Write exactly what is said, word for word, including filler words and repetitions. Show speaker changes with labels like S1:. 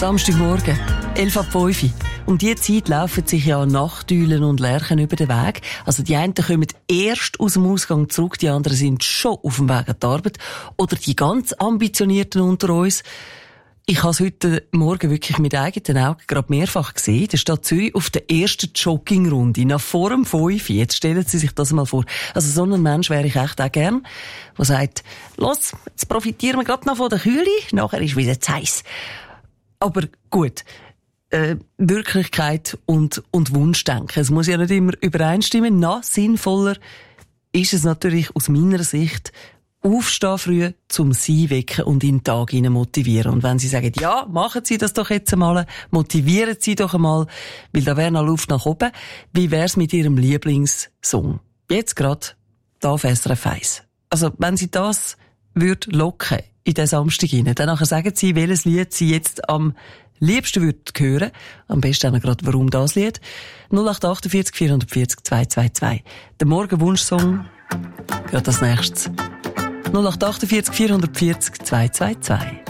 S1: Samstagmorgen, elf ab fünf. Um diese Zeit laufen sich ja Nachteulen und Lerchen über den Weg. Also die einen kommen erst aus dem Ausgang zurück, die anderen sind schon auf dem Weg an die Arbeit. Oder die ganz Ambitionierten unter uns. Ich habe es heute Morgen wirklich mit eigenen Augen gerade mehrfach gesehen. Der Stadt Zürich auf der ersten Joggingrunde, nach vor dem fünf. Jetzt stellen Sie sich das mal vor. Also so ein Mensch wäre ich echt auch gern, der sagt, los, jetzt profitieren wir gerade noch von der Kühle, nachher ist wieder zu heiß. Aber gut, äh, Wirklichkeit und, und Wunschdenken, es muss ja nicht immer übereinstimmen. Noch sinnvoller ist es natürlich aus meiner Sicht, aufstehen früh, zum Sie wecken und in den Tag hinein motivieren. Und wenn Sie sagen, ja, machen Sie das doch jetzt einmal, motivieren Sie doch einmal, weil da wäre noch Luft nach oben. Wie wär's mit Ihrem Lieblingssong? Jetzt gerade, da auf S R F eins. Also, wenn Sie das würd locken in den Samstag hinein, dann nachher sagen Sie, welches Lied Sie jetzt am liebsten würden hören. Am besten auch gerade, warum das Lied. null acht acht vier vier vier null zwei zwei zwei. Der Morgenwunschsong, gerade als nächstes. null acht acht vier vier vier null zwei zwei zwei.